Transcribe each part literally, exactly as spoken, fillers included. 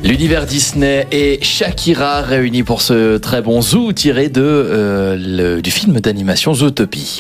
L'univers Disney et Shakira réunis pour ce très bon zoo tiré de, euh, le, du film d'animation Zootopie.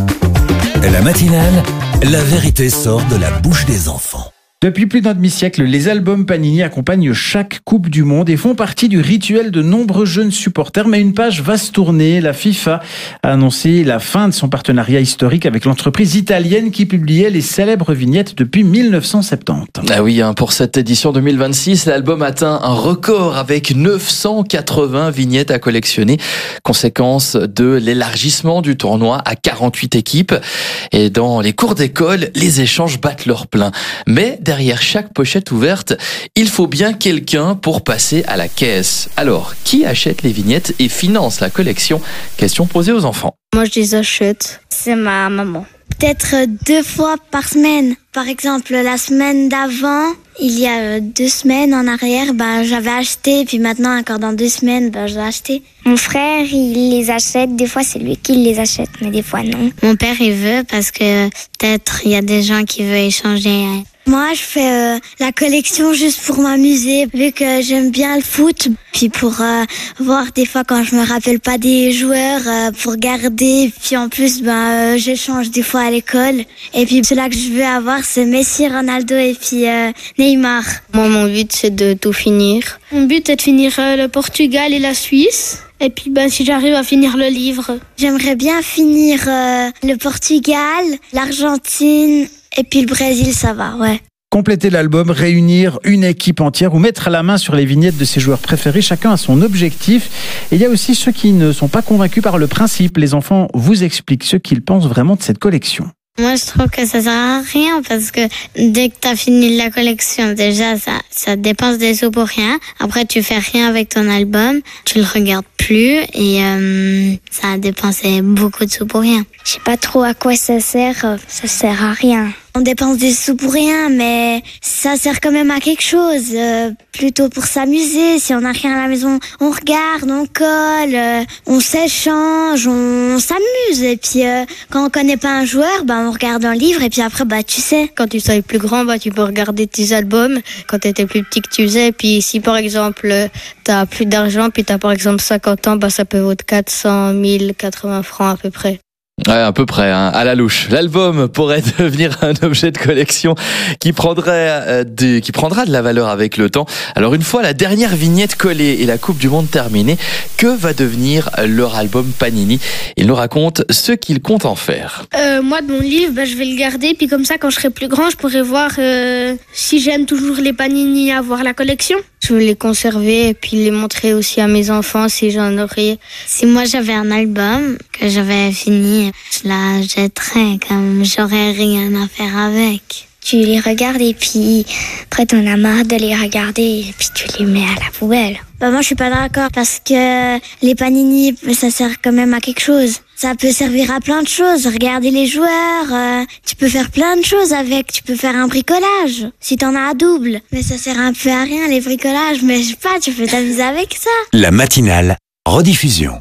La matinale, la vérité sort de la bouche des enfants. Depuis plus d'un demi-siècle, les albums Panini accompagnent chaque Coupe du Monde et font partie du rituel de nombreux jeunes supporters. Mais une page va se tourner. La FIFA a annoncé la fin de son partenariat historique avec l'entreprise italienne qui publiait les célèbres vignettes depuis mille neuf cent soixante-dix. Ah oui, hein, pour cette édition deux mille vingt-six, l'album atteint un record avec neuf cent quatre-vingts vignettes à collectionner. Conséquence de l'élargissement du tournoi à quarante-huit équipes. Et dans les cours d'école, les échanges battent leur plein. Mais derrière chaque pochette ouverte, il faut bien quelqu'un pour passer à la caisse. Alors, qui achète les vignettes et finance la collection? Question posée aux enfants. Moi, je les achète. C'est ma maman. Peut-être deux fois par semaine. Par exemple, la semaine d'avant, il y a deux semaines en arrière, ben, j'avais acheté, puis maintenant, encore dans deux semaines, ben, je vais acheter. Mon frère, il les achète. Des fois, c'est lui qui les achète, mais des fois, non. Mon père, il veut parce que peut-être il y a des gens qui veulent échanger. Moi, je fais euh, la collection juste pour m'amuser, vu que j'aime bien le foot. Puis pour euh, voir des fois quand je me rappelle pas des joueurs, euh, pour garder. Puis en plus, ben, euh, j'échange des fois à l'école. Et puis ceux-là que je veux avoir, c'est Messi, Ronaldo et puis euh, Neymar. Moi, mon but, c'est de tout finir. Mon but est de finir euh, le Portugal et la Suisse. Et puis, ben, si j'arrive à finir le livre. J'aimerais bien finir euh, le Portugal, l'Argentine et puis le Brésil, ça va, ouais. Compléter l'album, réunir une équipe entière ou mettre la main sur les vignettes de ses joueurs préférés. Chacun a son objectif. Et il y a aussi ceux qui ne sont pas convaincus par le principe. Les enfants vous expliquent ce qu'ils pensent vraiment de cette collection. Moi, je trouve que ça sert à rien parce que dès que t'as fini la collection, déjà, ça, ça dépense des sous pour rien. Après, tu fais rien avec ton album, tu le regardes plus et euh, ça a dépensé beaucoup de sous pour rien. Je sais pas trop à quoi ça sert. Ça sert à rien. On dépense des sous pour rien, mais ça sert quand même à quelque chose. Euh, plutôt pour s'amuser. Si on n'a rien à la maison, on regarde, on colle, euh, on s'échange, on, on s'amuse. Et puis, euh, quand on connaît pas un joueur, bah, on regarde un livre et puis après, bah, tu sais. Quand tu seras plus grand, bah, tu peux regarder tes albums. Quand tu étais plus petit que tu faisais. Puis si, par exemple, t'as plus d'argent, puis t'as, par exemple, cinquante ans, bah, ça peut vaut quatre cents mille quatre-vingts francs à peu près. Ouais, à peu près, hein, à la louche. L'album pourrait devenir un objet de collection qui prendrait, euh, de, qui prendra de la valeur avec le temps. Alors une fois la dernière vignette collée et la Coupe du Monde terminée, que va devenir leur album Panini? Il nous raconte ce qu'il compte en faire. Euh, moi, de mon livre, bah, je vais le garder. Puis comme ça, quand je serai plus grand, je pourrai voir euh, si j'aime toujours les Panini, avoir la collection. Je veux les conserver et puis les montrer aussi à mes enfants si j'en aurais. Si moi j'avais un album que j'avais fini, je la jetterais comme j'aurais rien à faire avec. Tu les regardes et puis après t'en as marre de les regarder et puis tu les mets à la poubelle. Bah moi je suis pas d'accord parce que les Panini, ça sert quand même à quelque chose. Ça peut servir à plein de choses. Regarder les joueurs, euh, tu peux faire plein de choses avec. Tu peux faire un bricolage si t'en as à double. Mais ça sert un peu à rien les bricolages. Mais je sais pas, tu peux t'amuser avec ça. La matinale, rediffusion.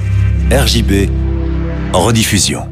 R J B, rediffusion.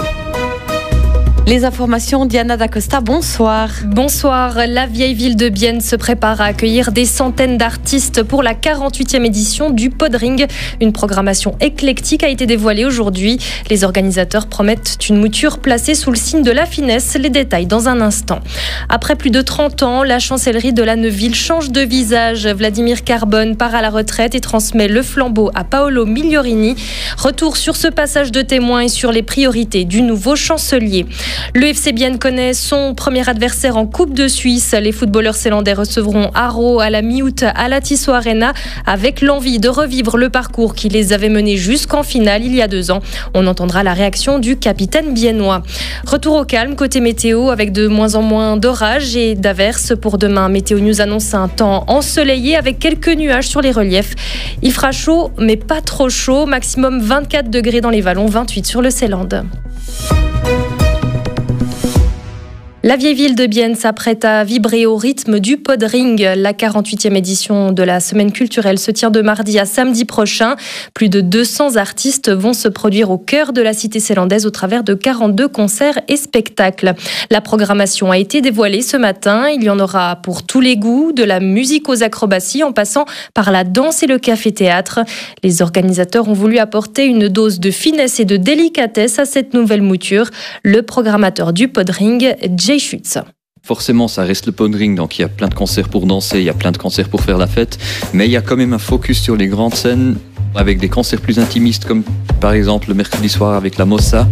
Les informations, Diana D'Acosta, bonsoir. Bonsoir. La vieille ville de Bienne se prépare à accueillir des centaines d'artistes pour la quarante-huitième édition du Podring. Une programmation éclectique a été dévoilée aujourd'hui. Les organisateurs promettent une mouture placée sous le signe de la finesse. Les détails dans un instant. Après plus de trente ans, la chancellerie de la Neuville change de visage. Vladimir Carbone part à la retraite et transmet le flambeau à Paolo Migliorini. Retour sur ce passage de témoin et sur les priorités du nouveau chancelier. Le F C Bienne connaît son premier adversaire en Coupe de Suisse. Les footballeurs zélandais recevront Haro à la mi-août à la Tissot Arena avec l'envie de revivre le parcours qui les avait menés jusqu'en finale il y a deux ans. On entendra la réaction du capitaine biennois. Retour au calme côté météo avec de moins en moins d'orages et d'averses pour demain. Météo News annonce un temps ensoleillé avec quelques nuages sur les reliefs. Il fera chaud mais pas trop chaud. Maximum vingt-quatre degrés dans les vallons, vingt-huit sur le Célande. La vieille ville de Bienne s'apprête à vibrer au rythme du Podring. La quarante-huitième édition de la semaine culturelle se tient de mardi à samedi prochain. Plus de deux cents artistes vont se produire au cœur de la cité célandaise au travers de quarante-deux concerts et spectacles. La programmation a été dévoilée ce matin. Il y en aura pour tous les goûts, de la musique aux acrobaties en passant par la danse et le café-théâtre. Les organisateurs ont voulu apporter une dose de finesse et de délicatesse à cette nouvelle mouture. Le programmateur du Podring, Jay Schutz. Forcément, ça reste le Podring, donc il y a plein de concerts pour danser, il y a plein de concerts pour faire la fête, mais il y a quand même un focus sur les grandes scènes avec des concerts plus intimistes, comme par exemple le mercredi soir avec la Mossa,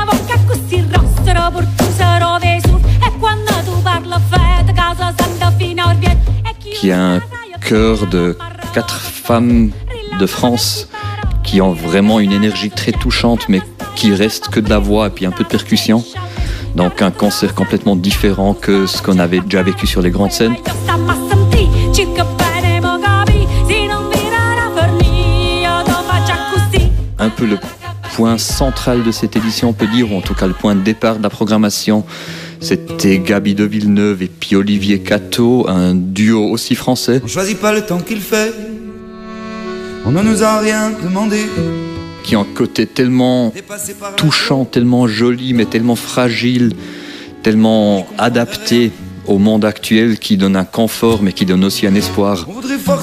qui a un chœur de quatre femmes de France qui ont vraiment une énergie très touchante, mais qui reste que de la voix et puis un peu de percussion. Donc un concert complètement différent que ce qu'on avait déjà vécu sur les grandes scènes. Un peu le point central de cette édition, on peut dire, ou en tout cas le point de départ de la programmation, c'était Gaby de Villeneuve et puis Olivier Cateau, un duo aussi français. On choisit pas le temps qu'il fait, on ne nous a rien demandé. Qui ont un côté tellement touchant, tellement joli, mais tellement fragile, tellement adapté au monde actuel, qui donne un confort, mais qui donne aussi un espoir.